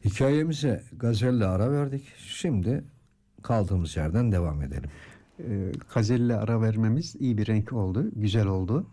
Hikayemize gazelle ara verdik. Şimdi kaldığımız yerden devam edelim. Gazelle ara vermemiz iyi bir renk oldu, güzel oldu.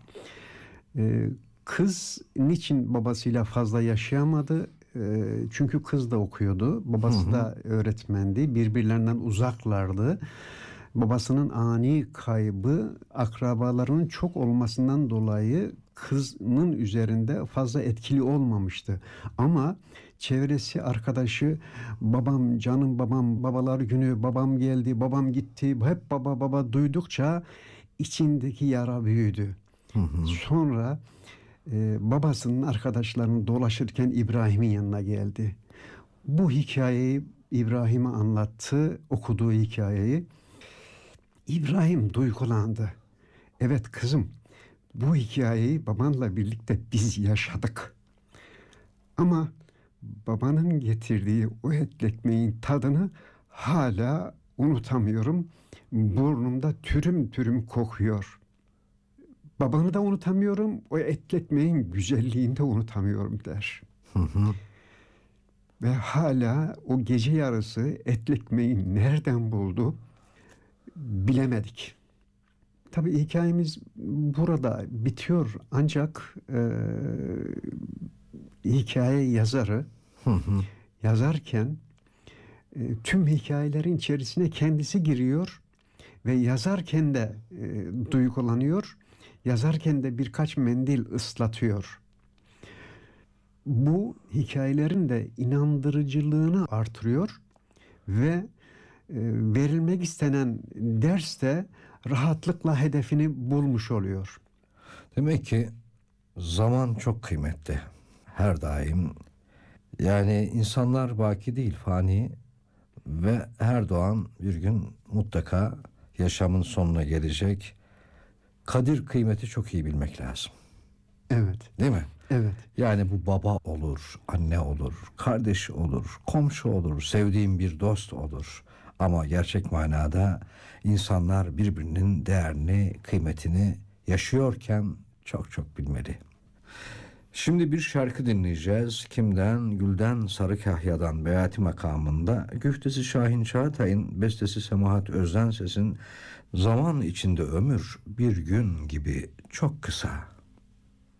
Kız niçin babasıyla fazla yaşayamadı? Çünkü kız da okuyordu, babası da öğretmendi, birbirlerinden uzaklardı. Babasının ani kaybı akrabalarının çok olmasından dolayı kızının üzerinde fazla etkili olmamıştı. Ama çevresi, arkadaşı, babam, canım babam, babalar günü, babam geldi, babam gitti, hep baba baba duydukça içindeki yara büyüdü. Sonra babasının arkadaşlarını dolaşırken İbrahim'in yanına geldi. Bu hikayeyi İbrahim'e anlattı, okuduğu hikayeyi. İbrahim duygulandı. Evet kızım, bu hikayeyi babanla birlikte biz yaşadık. Ama babanın getirdiği o etli ekmeğin tadını hala unutamıyorum. Burnumda türüm türüm kokuyor. Babanı da unutamıyorum, o etli ekmeğin güzelliğini de unutamıyorum der. Ve hala o gece yarısı etli ekmeği nereden buldu bilemedik. Tabii hikayemiz burada bitiyor ancak hikaye yazarı yazarken tüm hikayelerin içerisine kendisi giriyor ve yazarken de duygulanıyor, yazarken de birkaç mendil ıslatıyor. Bu hikayelerin de inandırıcılığını artırıyor ve verilmek istenen ders de rahatlıkla hedefini bulmuş oluyor. Demek ki zaman çok kıymetli. Her daim. Yani insanlar baki değil, fani ve her doğan bir gün mutlaka yaşamın sonuna gelecek. Kadir kıymeti çok iyi bilmek lazım. Evet. Değil mi? Evet. Yani bu baba olur, anne olur, kardeş olur, komşu olur, sevdiğim bir dost olur. Ama gerçek manada insanlar birbirinin değerini, kıymetini yaşıyorken çok çok bilmeli. Şimdi bir şarkı dinleyeceğiz. Kimden? Gülden Sarıkahya'dan Beyati makamında. Güftesi Şahin Çağatay'ın, bestesi Semahat Özdenses'in Zaman içinde ömür bir gün gibi çok kısa.